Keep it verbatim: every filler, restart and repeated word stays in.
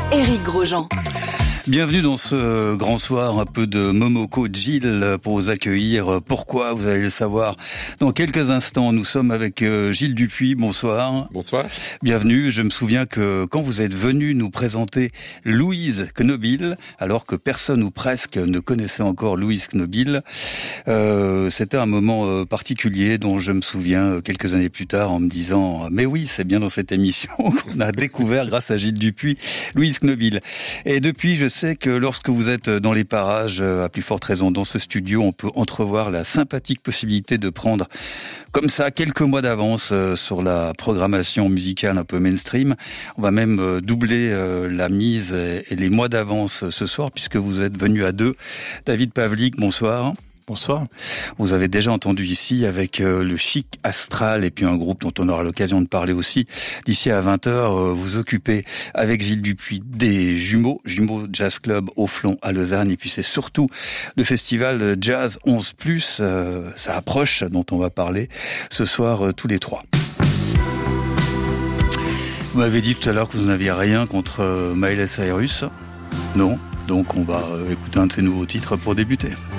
Éric Grosjean. Bienvenue dans ce grand soir, un peu de Momoko Gilles pour vous accueillir. Pourquoi, vous allez le savoir dans quelques instants. Nous sommes avec Gilles Dupuis, bonsoir. Bonsoir. Bienvenue. Je me souviens que quand vous êtes venu nous présenter Louise Knobil, alors que personne ou presque ne connaissait encore Louise Knobil, euh, c'était un moment particulier dont je me souviens quelques années plus tard en me disant « Mais oui, c'est bien dans cette émission qu'on a découvert grâce à Gilles Dupuis, Louise Knobil ». Et depuis, je sais que lorsque vous êtes dans les parages, à plus forte raison dans ce studio, on peut entrevoir la sympathique possibilité de prendre comme ça quelques mois d'avance sur la programmation musicale un peu mainstream. On va même doubler la mise et les mois d'avance ce soir puisque vous êtes venu à deux. David Pavlik, bonsoir. Bonsoir. Vous avez déjà entendu ici avec le Chic Astral et puis un groupe dont on aura l'occasion de parler aussi d'ici à vingt heures. Vous occupez avec Gilles Dupuis des Jumeaux, Jumeaux Jazz Club au Flon à Lausanne. Et puis c'est surtout le festival Jazz onze plus, euh, ça approche, dont on va parler ce soir euh, tous les trois. Vous m'avez dit tout à l'heure que vous n'aviez rien contre euh, Miley Cyrus. Non. Donc on va euh, écouter un de ses nouveaux titres pour débuter.